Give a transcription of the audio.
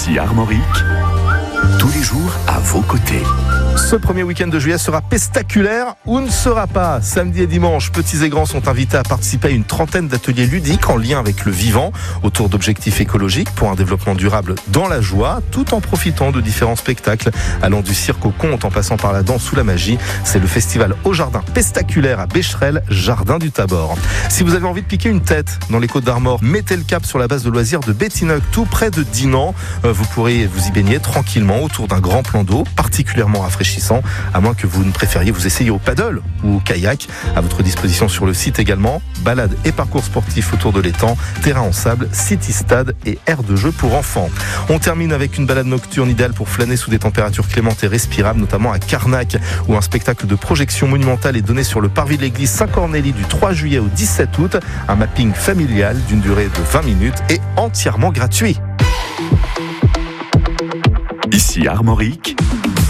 Ici Armorique, tous les jours à vos côtés. Ce premier week-end de juillet sera pestaculaire ou ne sera pas. Samedi et dimanche, petits et grands sont invités à participer à une trentaine d'ateliers ludiques en lien avec le vivant, autour d'objectifs écologiques pour un développement durable dans la joie, tout en profitant de différents spectacles, allant du cirque au conte en passant par la danse ou la magie. C'est le festival Au Jardin Pestaculaire à Becherel, Jardin du Tabor. Si vous avez envie de piquer une tête dans les Côtes d'Armor, mettez le cap sur la base de loisirs de Betinock, tout près de Dinan. Vous pourrez vous y baigner tranquillement autour d'un grand plan d'eau, particulièrement rafraîchissant, à moins que vous ne préfériez vous essayer au paddle ou au kayak. À votre disposition sur le site également, balades et parcours sportifs autour de l'étang, terrain en sable, city-stade et aire de jeu pour enfants. On termine avec une balade nocturne idéale pour flâner sous des températures clémentes et respirables, notamment à Carnac, où un spectacle de projection monumentale est donné sur le parvis de l'église Saint-Cornélie du 3 juillet au 17 août. Un mapping familial d'une durée de 20 minutes et entièrement gratuit. Ici Armorique,